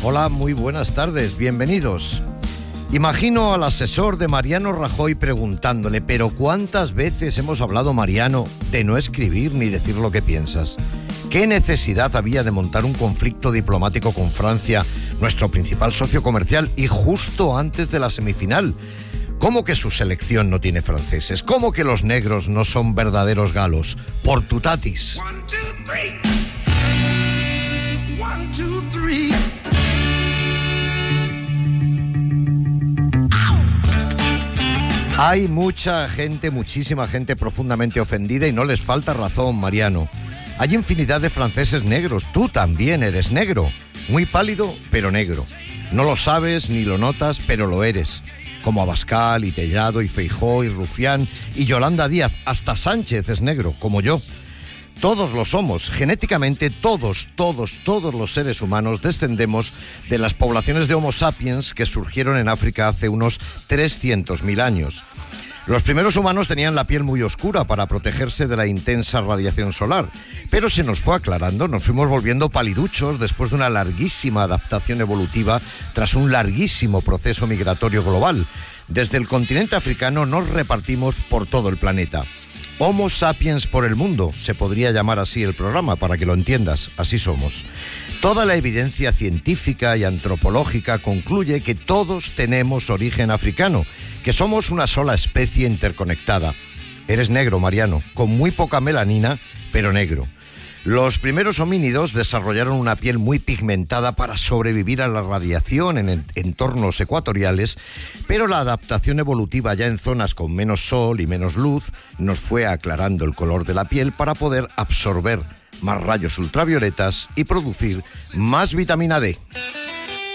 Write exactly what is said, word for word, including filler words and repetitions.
Hola, muy buenas tardes, bienvenidos. Imagino al asesor de Mariano Rajoy preguntándole, ¿pero cuántas veces hemos hablado, Mariano, de no escribir ni decir lo que piensas? ¿Qué necesidad había de montar un conflicto diplomático con Francia, nuestro principal socio comercial, y justo antes de la semifinal? ¿Cómo que su selección no tiene franceses? ¿Cómo que los negros no son verdaderos galos? Portutatis. One, two, three. One, two, three. Hay mucha gente, muchísima gente profundamente ofendida y no les falta razón, Mariano. Hay infinidad de franceses negros, tú también eres negro. Muy pálido, pero negro. No lo sabes ni lo notas, pero lo eres. Como Abascal, y Tellado, y Feijóo, y Rufián, y Yolanda Díaz. Hasta Sánchez es negro, como yo. Todos lo somos. Genéticamente, todos, todos, todos los seres humanos descendemos de las poblaciones de Homo sapiens que surgieron en África hace unos trescientos mil años. Los primeros humanos tenían la piel muy oscura para protegerse de la intensa radiación solar, pero se nos fue aclarando, nos fuimos volviendo paliduchos después de una larguísima adaptación evolutiva tras un larguísimo proceso migratorio global. Desde el continente africano nos repartimos por todo el planeta. Homo sapiens por el mundo, se podría llamar así el programa, para que lo entiendas, así somos. Toda la evidencia científica y antropológica concluye que todos tenemos origen africano, que somos una sola especie interconectada. Eres negro, Mariano, con muy poca melanina, pero negro. Los primeros homínidos desarrollaron una piel muy pigmentada para sobrevivir a la radiación en entornos ecuatoriales, pero la adaptación evolutiva ya en zonas con menos sol y menos luz nos fue aclarando el color de la piel para poder absorber más rayos ultravioletas y producir más vitamina D.